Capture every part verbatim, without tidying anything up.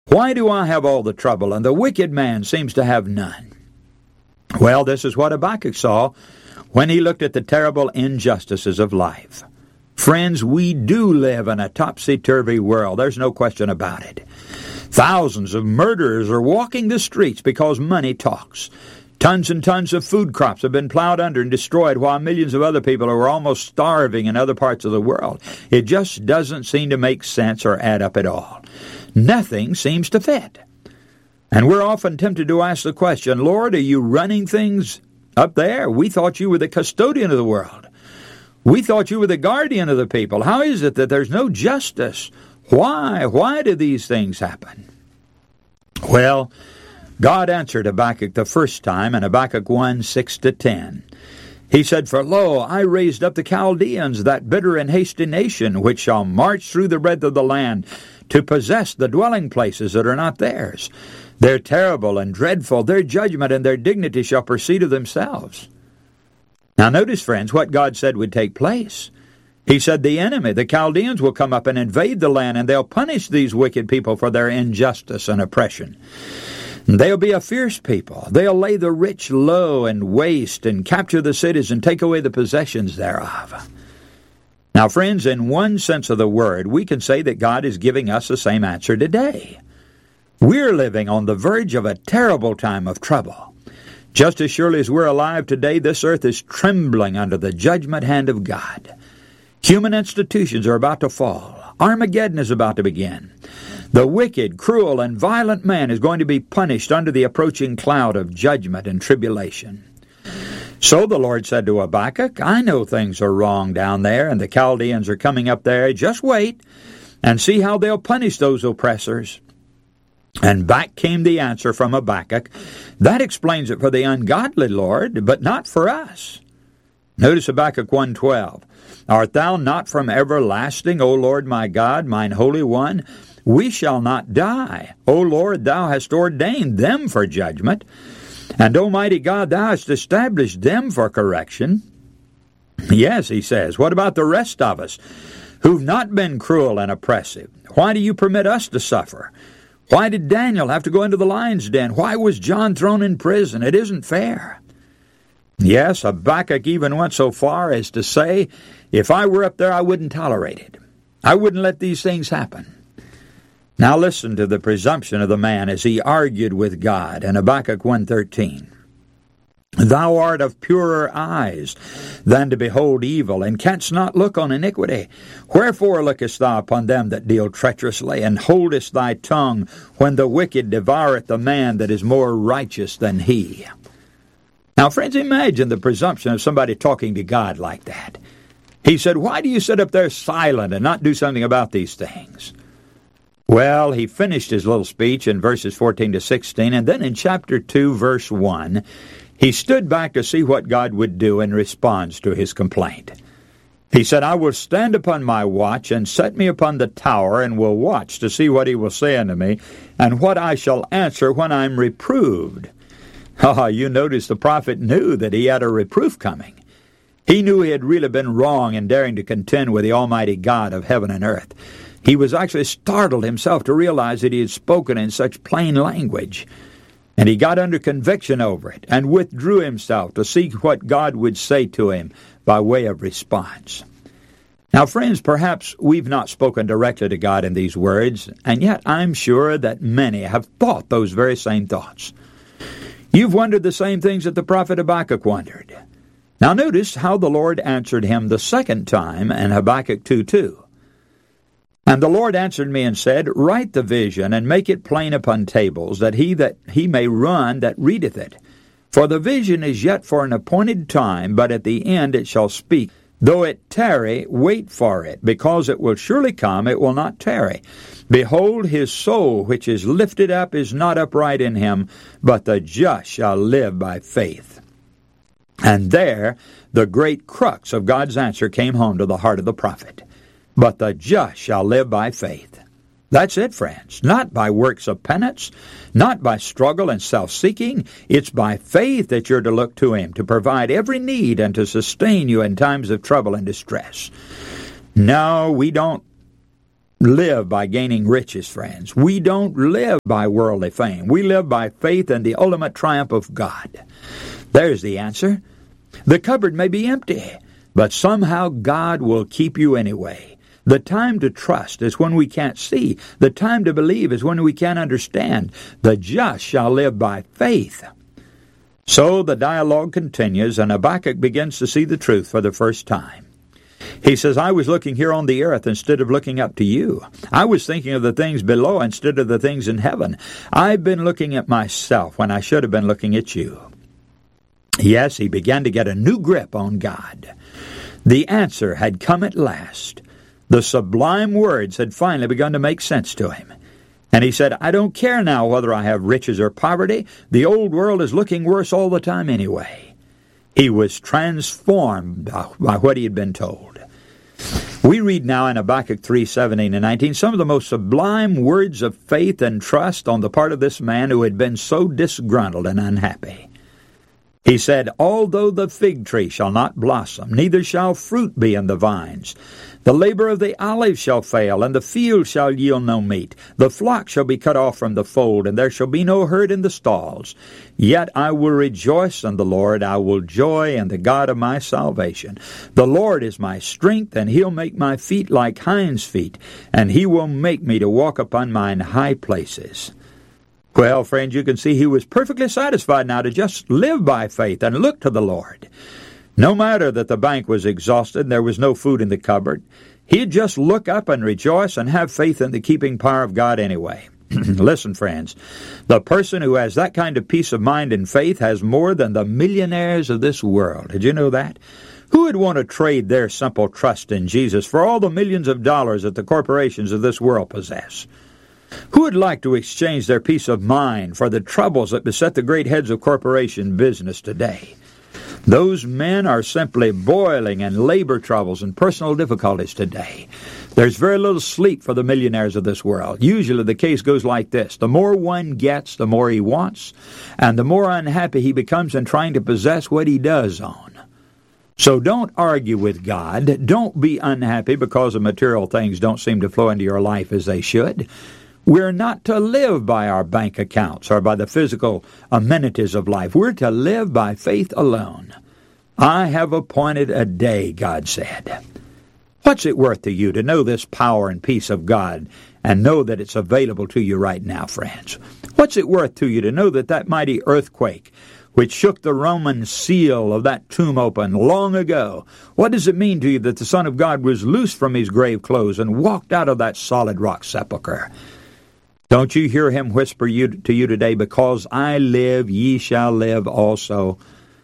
Why do I have all the trouble, and the wicked man seems to have none? Well, this is what Habakkuk saw when he looked at the terrible injustices of life. Friends, we do live in a topsy-turvy world. There's no question about it. Thousands of murderers are walking the streets because money talks. Tons and tons of food crops have been plowed under and destroyed, while millions of other people are almost starving in other parts of the world. It just doesn't seem to make sense or add up at all. Nothing seems to fit. And we're often tempted to ask the question, Lord, are you running things up there? We thought you were the custodian of the world. We thought you were the guardian of the people. How is it that there's no justice? Why? Why do these things happen? Well, God answered Habakkuk the first time in Habakkuk one, six to ten. He said, For lo, I raised up the Chaldeans, that bitter and hasty nation, which shall march through the breadth of the land, to possess the dwelling places that are not theirs. They're terrible and dreadful. Their judgment and their dignity shall proceed of themselves. Now notice, friends, what God said would take place. He said the enemy, the Chaldeans, will come up and invade the land, and they'll punish these wicked people for their injustice and oppression. They'll be a fierce people. They'll lay the rich low and waste and capture the cities and take away the possessions thereof. Now, friends, in one sense of the word, we can say that God is giving us the same answer today. We're living on the verge of a terrible time of trouble. Just as surely as we're alive today, this earth is trembling under the judgment hand of God. Human institutions are about to fall. Armageddon is about to begin. The wicked, cruel, and violent man is going to be punished under the approaching cloud of judgment and tribulation. So the Lord said to Habakkuk, I know things are wrong down there, and the Chaldeans are coming up there. Just wait and see how they'll punish those oppressors. And back came the answer from Habakkuk. That explains it for the ungodly, Lord, but not for us. Notice Habakkuk one twelve. Art thou not from everlasting, O Lord my God, mine Holy One? We shall not die. O Lord, thou hast ordained them for judgment. And, Almighty God, thou hast established them for correction. Yes, he says, what about the rest of us who've not been cruel and oppressive? Why do you permit us to suffer? Why did Daniel have to go into the lion's den? Why was John thrown in prison? It isn't fair. Yes, Habakkuk even went so far as to say, if I were up there, I wouldn't tolerate it. I wouldn't let these things happen. Now listen to the presumption of the man as he argued with God in Habakkuk one thirteen. Thou art of purer eyes than to behold evil, and canst not look on iniquity. Wherefore lookest thou upon them that deal treacherously, and holdest thy tongue when the wicked devoureth the man that is more righteous than he? Now, friends, imagine the presumption of somebody talking to God like that. He said, why do you sit up there silent and not do something about these things? Well, he finished his little speech in verses fourteen to sixteen, and then in chapter two, verse one, he stood back to see what God would do in response to his complaint. He said, I will stand upon my watch, and set me upon the tower, and will watch to see what he will say unto me, and what I shall answer when I am reproved. Ah, you notice the prophet knew that he had a reproof coming. He knew he had really been wrong in daring to contend with the Almighty God of heaven and earth. He was actually startled himself to realize that he had spoken in such plain language. And he got under conviction over it and withdrew himself to see what God would say to him by way of response. Now, friends, perhaps we've not spoken directly to God in these words, and yet I'm sure that many have thought those very same thoughts. You've wondered the same things that the prophet Habakkuk wondered. Now notice how the Lord answered him the second time in Habakkuk two two. And the Lord answered me and said, Write the vision, and make it plain upon tables, that he that he may run that readeth it. For the vision is yet for an appointed time, but at the end it shall speak. Though it tarry, wait for it, because it will surely come, it will not tarry. Behold, his soul which is lifted up is not upright in him, but the just shall live by faith. And there the great crux of God's answer came home to the heart of the prophet. But the just shall live by faith. That's it, friends. Not by works of penance, not by struggle and self-seeking. It's by faith that you're to look to him to provide every need and to sustain you in times of trouble and distress. No, we don't live by gaining riches, friends. We don't live by worldly fame. We live by faith in the ultimate triumph of God. There's the answer. The cupboard may be empty, but somehow God will keep you anyway. The time to trust is when we can't see. The time to believe is when we can't understand. The just shall live by faith. So the dialogue continues, and Habakkuk begins to see the truth for the first time. He says, I was looking here on the earth instead of looking up to you. I was thinking of the things below instead of the things in heaven. I've been looking at myself when I should have been looking at you. Yes, he began to get a new grip on God. The answer had come at last. The sublime words had finally begun to make sense to him. And he said, I don't care now whether I have riches or poverty. The old world is looking worse all the time anyway. He was transformed by what he had been told. We read now in Habakkuk three, seventeen and nineteen, some of the most sublime words of faith and trust on the part of this man who had been so disgruntled and unhappy. He said, although the fig tree shall not blossom, neither shall fruit be in the vines, the labor of the olive shall fail, and the field shall yield no meat. The flock shall be cut off from the fold, and there shall be no herd in the stalls. Yet I will rejoice in the Lord, I will joy in the God of my salvation. The Lord is my strength, and he'll make my feet like hinds' feet, and he will make me to walk upon mine high places. Well, friends, you can see he was perfectly satisfied now to just live by faith and look to the Lord. No matter that the bank was exhausted and there was no food in the cupboard, he'd just look up and rejoice and have faith in the keeping power of God anyway. Listen, friends, the person who has that kind of peace of mind and faith has more than the millionaires of this world. Did you know that? Who would want to trade their simple trust in Jesus for all the millions of dollars that the corporations of this world possess? Who would like to exchange their peace of mind for the troubles that beset the great heads of corporation business today? Those men are simply boiling in labor troubles and personal difficulties today. There's very little sleep for the millionaires of this world. Usually the case goes like this. The more one gets, the more he wants, and the more unhappy he becomes in trying to possess what he does own. So don't argue with God. Don't be unhappy because the material things don't seem to flow into your life as they should. We're not to live by our bank accounts or by the physical amenities of life. We're to live by faith alone. I have appointed a day, God said. What's it worth to you to know this power and peace of God and know that it's available to you right now, friends? What's it worth to you to know that that mighty earthquake which shook the Roman seal of that tomb open long ago, what does it mean to you that the Son of God was loosed from his grave clothes and walked out of that solid rock sepulchre? Don't you hear him whisper you, to you today, because I live, ye shall live also.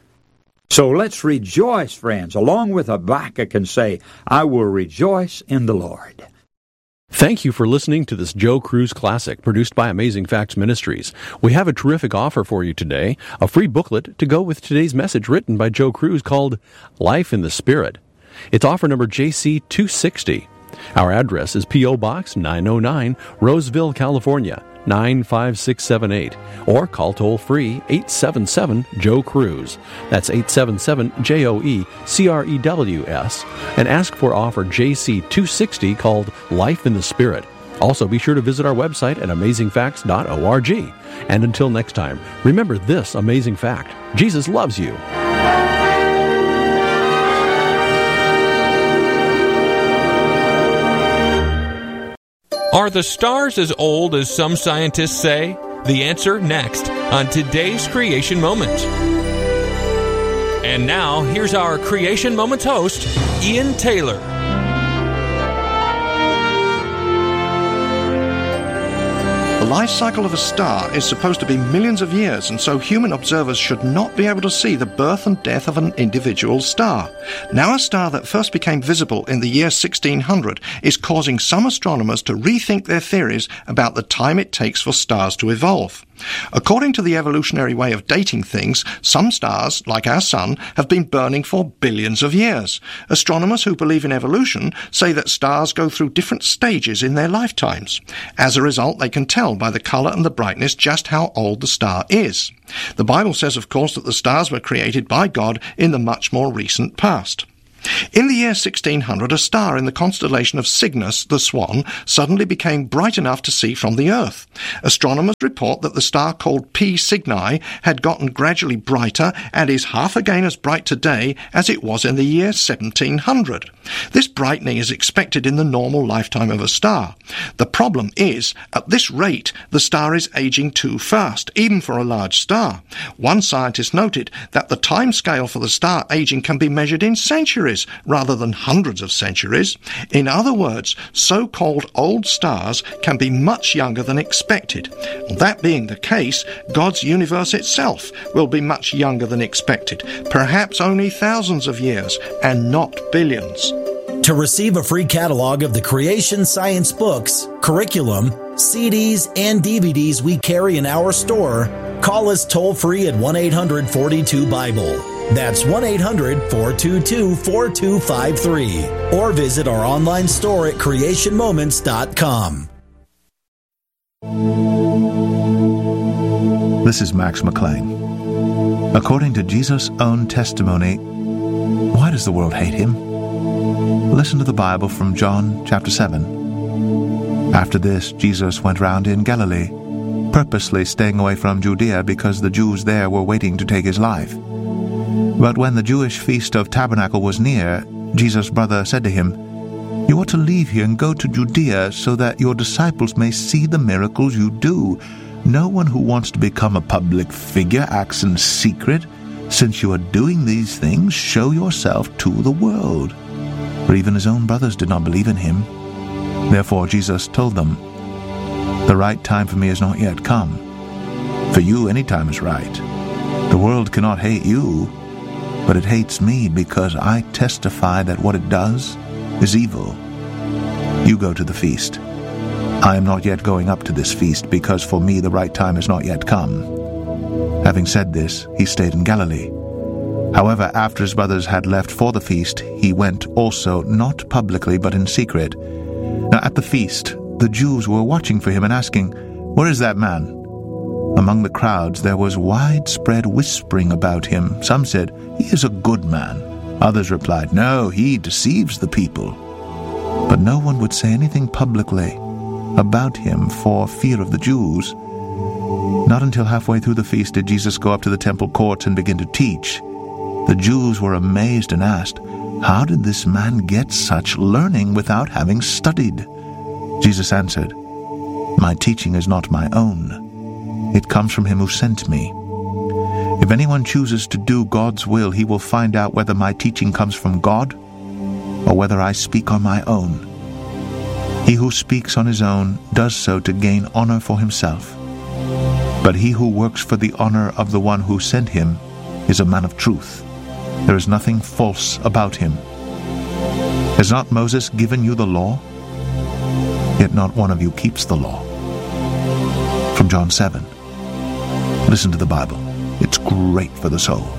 So let's rejoice, friends, along with Habakkuk, and say, I will rejoice in the Lord. Thank you for listening to this Joe Cruz Classic produced by Amazing Facts Ministries. We have a terrific offer for you today, a free booklet to go with today's message written by Joe Cruz called Life in the Spirit. It's offer number J C two sixty. Our address is P O. Box nine oh nine, Roseville, California, nine five six seven eight, or call toll-free eight seven seven, Joe Cruz. That's eight seven seven, J O E C R E W S, and ask for offer J C two sixty called Life in the Spirit. Also, be sure to visit our website at amazing facts dot org. And until next time, remember this amazing fact: Jesus loves you. Are the stars as old as some scientists say? The answer next on today's Creation Moment. And now, here's our Creation Moments host, Ian Taylor. The life cycle of a star is supposed to be millions of years, and so human observers should not be able to see the birth and death of an individual star. Now, a star that first became visible in the year sixteen hundred is causing some astronomers to rethink their theories about the time it takes for stars to evolve. According to the evolutionary way of dating things, some stars, like our sun, have been burning for billions of years. Astronomers who believe in evolution say that stars go through different stages in their lifetimes. As a result, they can tell by the colour and the brightness just how old the star is. The Bible says, of course, that the stars were created by God in the much more recent past. In the year sixteen hundred, a star in the constellation of Cygnus, the Swan, suddenly became bright enough to see from the Earth. Astronomers report that the star called P Cygni had gotten gradually brighter and is half again as bright today as it was in the year seventeen hundred. This brightening is expected in the normal lifetime of a star. The problem is, at this rate, the star is aging too fast, even for a large star. One scientist noted that the time scale for the star aging can be measured in centuries rather than hundreds of centuries. In other words, so-called old stars can be much younger than expected. That being the case, God's universe itself will be much younger than expected, perhaps only thousands of years and not billions. To receive a free catalog of the Creation Science books, curriculum, C Ds, and D V Ds we carry in our store, call us toll-free at one eight hundred four two Bible. That's one eight hundred four two two four two five three. Or visit our online store at creation moments dot com. This is Max McLean. According to Jesus' own testimony, why does the world hate him? Listen to the Bible from John chapter seven. After this, Jesus went round in Galilee, purposely staying away from Judea because the Jews there were waiting to take his life. But when the Jewish feast of Tabernacle was near, Jesus' brother said to him, "You ought to leave here and go to Judea so that your disciples may see the miracles you do. No one who wants to become a public figure acts in secret. Since you are doing these things, show yourself to the world." For even his own brothers did not believe in him. Therefore Jesus told them, "The right time for me is not yet come. For you any time is right. The world cannot hate you, but it hates me because I testify that what it does is evil. You go to the feast. I am not yet going up to this feast, because for me the right time is not yet come." Having said this, he stayed in Galilee. However, after his brothers had left for the feast, he went also, not publicly but in secret. Now at the feast, the Jews were watching for him and asking, "Where is that man?" Among the crowds there was widespread whispering about him. Some said, "He is a good man." Others replied, "No, he deceives the people." But no one would say anything publicly about him for fear of the Jews. Not until halfway through the feast did Jesus go up to the temple courts and begin to teach. The Jews were amazed and asked, "How did this man get such learning without having studied?" Jesus answered, "My teaching is not my own. It comes from him who sent me. If anyone chooses to do God's will, he will find out whether my teaching comes from God or whether I speak on my own. He who speaks on his own does so to gain honor for himself. But he who works for the honor of the one who sent him is a man of truth. There is nothing false about him. Has not Moses given you the law? Yet not one of you keeps the law." From John seven. Listen to the Bible. It's great for the soul.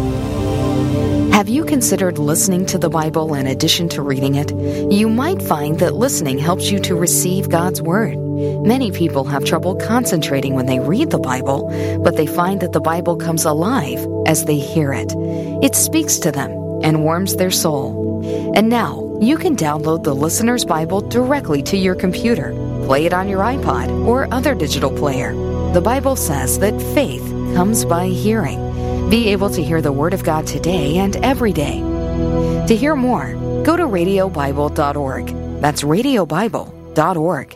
Have you considered listening to the Bible in addition to reading it? You might find that listening helps you to receive God's Word. Many people have trouble concentrating when they read the Bible, but they find that the Bible comes alive as they hear it. It speaks to them and warms their soul. And now, you can download the Listener's Bible directly to your computer. Play it on your iPod or other digital player. The Bible says that faith comes by hearing. Be able to hear the Word of God today and every day. To hear more, go to radio bible dot org. That's radio bible dot org.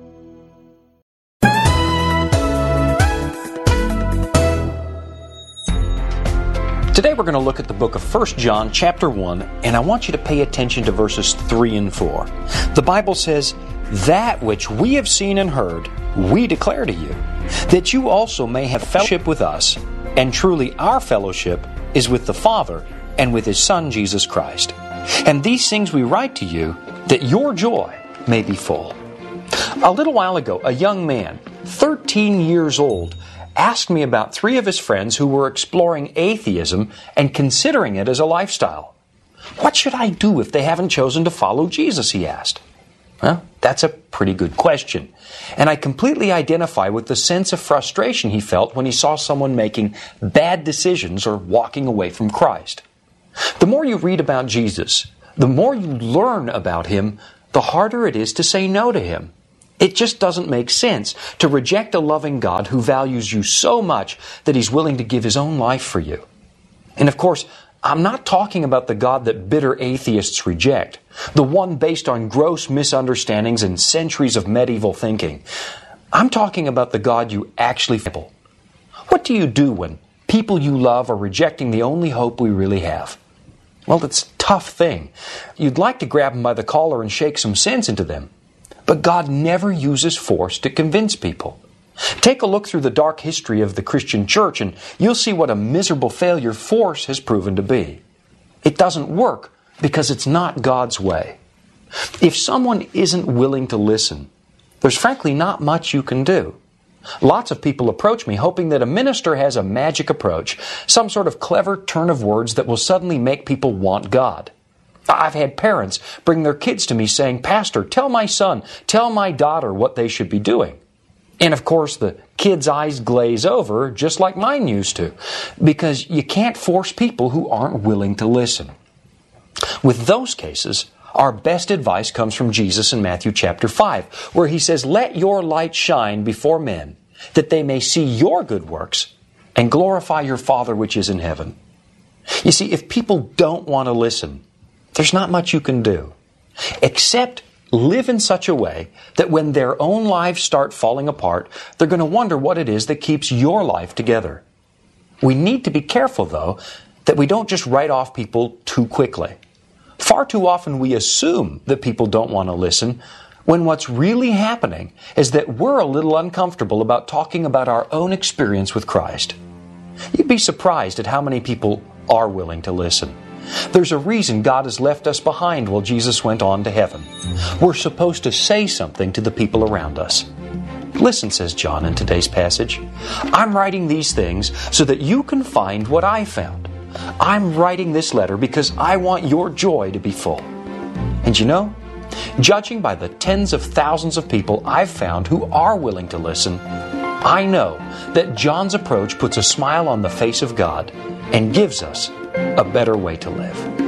Today we're going to look at the book of First John chapter one, and I want you to pay attention to verses three and four. The Bible says, "That which we have seen and heard, we declare to you, that you also may have fellowship with us, and truly our fellowship is with the Father and with His Son Jesus Christ. And these things we write to you, that your joy may be full." A little while ago, a young man, thirteen years old, asked me about three of his friends who were exploring atheism and considering it as a lifestyle. "What should I do if they haven't chosen to follow Jesus?" he asked. Well, that's a pretty good question. And I completely identify with the sense of frustration he felt when he saw someone making bad decisions or walking away from Christ. The more you read about Jesus, the more you learn about Him, the harder it is to say no to Him. It just doesn't make sense to reject a loving God who values you so much that He's willing to give His own life for you. And of course, I'm not talking about the God that bitter atheists reject, the one based on gross misunderstandings and centuries of medieval thinking. I'm talking about the God you actually feel. What do you do when people you love are rejecting the only hope we really have? Well, it's a tough thing. You'd like to grab them by the collar and shake some sense into them. But God never uses force to convince people. Take a look through the dark history of the Christian church and you'll see what a miserable failure force has proven to be. It doesn't work because it's not God's way. If someone isn't willing to listen, there's frankly not much you can do. Lots of people approach me hoping that a minister has a magic approach, some sort of clever turn of words that will suddenly make people want God. I've had parents bring their kids to me saying, "Pastor, tell my son, tell my daughter what they should be doing." And of course, the kids' eyes glaze over, just like mine used to, because you can't force people who aren't willing to listen. With those cases, our best advice comes from Jesus in Matthew chapter five, where He says, "Let your light shine before men, that they may see your good works and glorify your Father which is in heaven." You see, if people don't want to listen, there's not much you can do, except live in such a way that when their own lives start falling apart, they're going to wonder what it is that keeps your life together. We need to be careful, though, that we don't just write off people too quickly. Far too often we assume that people don't want to listen, when what's really happening is that we're a little uncomfortable about talking about our own experience with Christ. You'd be surprised at how many people are willing to listen. There's a reason God has left us behind while Jesus went on to heaven. We're supposed to say something to the people around us. Listen, says John in today's passage, I'm writing these things so that you can find what I found. I'm writing this letter because I want your joy to be full. And you know, judging by the tens of thousands of people I've found who are willing to listen, I know that John's approach puts a smile on the face of God and gives us a better way to live.